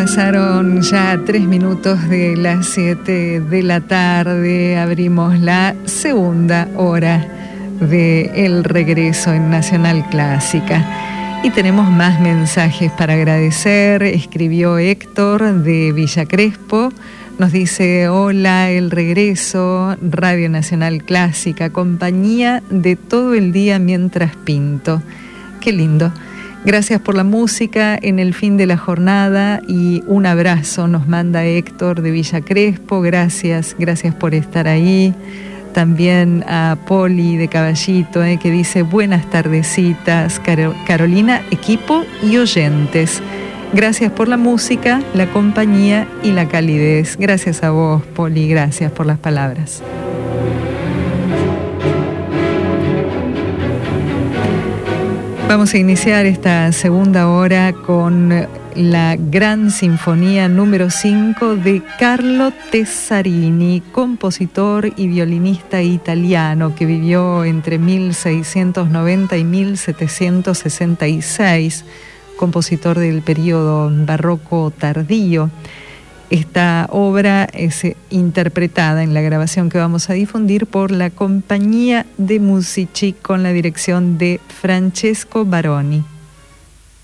Pasaron ya 3 minutos de las 7 de la tarde. Abrimos la segunda hora de El Regreso en Nacional Clásica. Y tenemos más mensajes para agradecer. Escribió Héctor de Villa Crespo. Nos dice: hola, El Regreso, Radio Nacional Clásica, compañía de todo el día mientras pinto. Qué lindo. Gracias por la música en el fin de la jornada y un abrazo nos manda Héctor de Villa Crespo. Gracias por estar ahí. También a Poli de Caballito, que dice: buenas tardecitas, Carolina, equipo y oyentes. Gracias por la música, la compañía y la calidez. Gracias a vos, Poli, gracias por las palabras. Vamos a iniciar esta segunda hora con la Gran Sinfonía número 5 de Carlo Tesarini, compositor y violinista italiano que vivió entre 1690 y 1766, compositor del periodo barroco tardío. Esta obra es interpretada en la grabación que vamos a difundir por la Compañía de Musici con la dirección de Francesco Baroni.